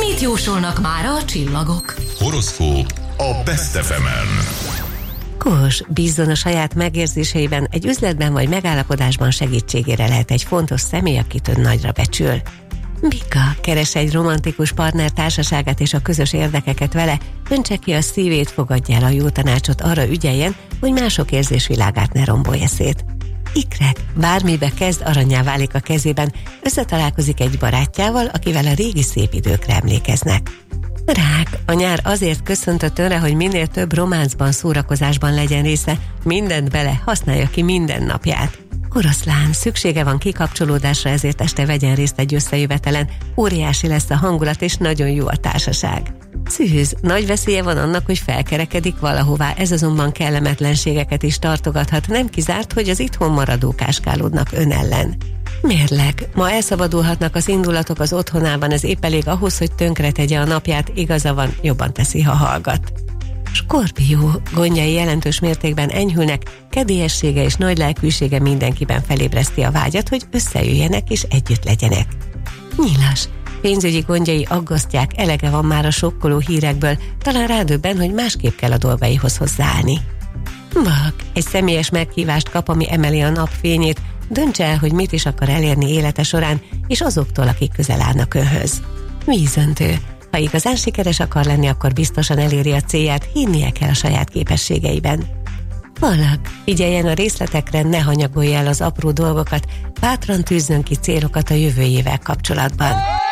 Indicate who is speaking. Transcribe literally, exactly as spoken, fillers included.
Speaker 1: Mit jósolnak mára a csillagok?
Speaker 2: Horoszkóp a Best ef emen.
Speaker 3: Kós, bízzon a saját megérzéseiben, egy üzletben vagy megállapodásban segítségére lehet egy fontos személy, akit ön nagyra becsül. Bika, keres egy romantikus partner társaságát és a közös érdekeket vele, öntse ki a szívét, fogadja el a jó tanácsot, arra ügyeljen, hogy mások érzésvilágát ne rombolja szét. Ikrek, bármibe kezd, arannyá válik a kezében, összetalálkozik egy barátjával, akivel a régi szép időkre emlékeznek. Rák, a nyár azért köszöntött önre, hogy minél több románcban, szórakozásban legyen része, mindent bele, használja ki minden napját. Oroszlán, szüksége van kikapcsolódásra, ezért este vegyen részt egy összejövetelen, óriási lesz a hangulat és nagyon jó a társaság. Szűz, nagy veszélye van annak, hogy felkerekedik valahová, ez azonban kellemetlenségeket is tartogathat, nem kizárt, hogy az itthon maradók áskálódnak ön ellen. Mérleg, ma elszabadulhatnak az indulatok az otthonában, ez épp elég ahhoz, hogy tönkretegye a napját, igaza van, jobban teszi, ha hallgat. Skorpió, gondjai jelentős mértékben enyhülnek, kedélyessége és nagy lelkűsége mindenkiben felébreszti a vágyat, hogy összejöjjenek és együtt legyenek. Nyilas, pénzügyi gondjai aggasztják, elege van már a sokkoló hírekből, talán rádöbben, hogy másképp kell a dolgaihoz hozzáállni. Vak, egy személyes meghívást kap, ami emeli a napfényét, döntse el, hogy mit is akar elérni élete során, és azoktól, akik közel állnak önhöz. Vízöntő, ha igazán sikeres akar lenni, akkor biztosan eléri a célját, hinnie kell a saját képességeiben. Valak, figyeljen a részletekre, ne hanyagolja el az apró dolgokat, bátran tűzzön ki célokat a jövőjével kapcsolatban.